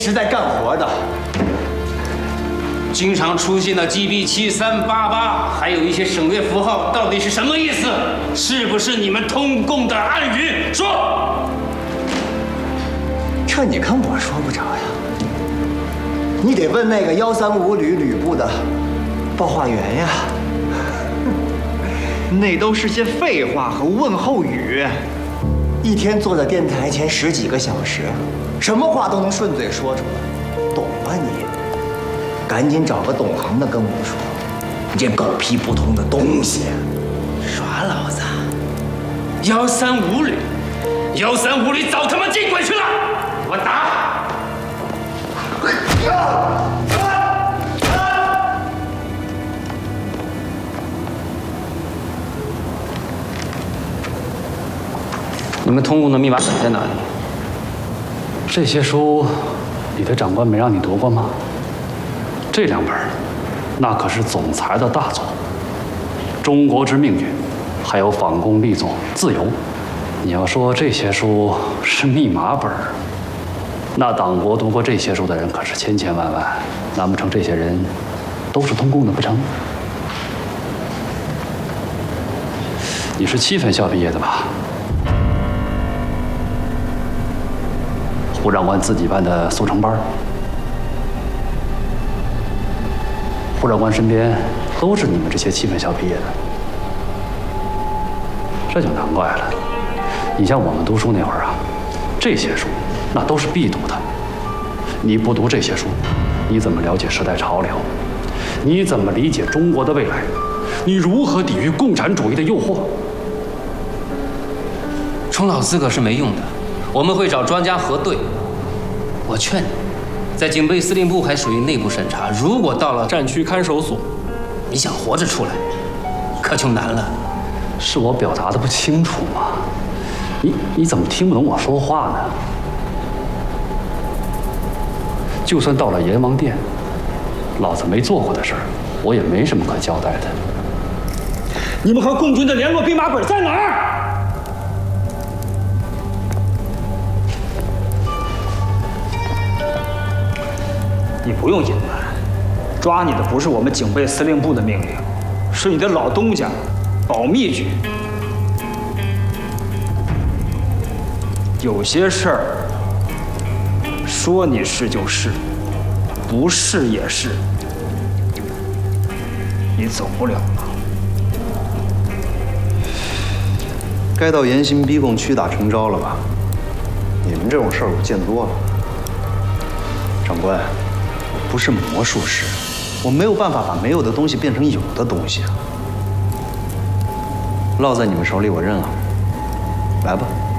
是在干活的。 经常出现的 GB7388，还有一些省略符号，到底是什么意思？是不是你们通共的暗语？说。 这你跟我说不着呀，你得问那个135旅旅部的报话员呀。 那都是些废话和问候语。 一天坐在电台前10几个小时，什么话都能顺嘴说出来，懂吗你？赶紧找个懂行的跟我说，你这狗屁不通的东西，耍老子 ！135旅，135旅早他妈进鬼去了！我打！你们通共的密码本在哪里？ 这些书，你的长官没让你读过吗？这2本，那可是总裁的大作，《中国之命运》，还有《反攻立总自由》。你要说这些书是密码本，那党国读过这些书的人可是千千万万，难不成这些人都是通共的不成？你是7分校毕业的吧？胡长官自己办的速成班。胡长官身边都是你们这些7分校毕业的，这就难怪了。你像我们读书那会儿啊，这些书那都是必读的。你不读这些书，你怎么了解时代潮流？你怎么理解中国的未来？你如何抵御共产主义的诱惑？ 冲老资格是没用的，我们会找专家核对。我劝你，在警备司令部还属于内部审查，如果到了战区看守所，你想活着出来，可就难了。 是我表达的不清楚吗？你怎么听不懂我说话呢？就算到了阎王殿，老子没做过的事儿，我也没什么可交代的。 你们和共军的联络兵马本在哪儿？你不用隐瞒，抓你的不是我们警备司令部的命令，是你的老东家，保密局。有些事儿，说你是就是，不是也是，你走不了了。 该到严刑逼供、屈打成招了吧？你们这种事儿我见多了。长官，我不是魔术师，我没有办法把没有的东西变成有的东西啊。落在你们手里，我认了。来吧。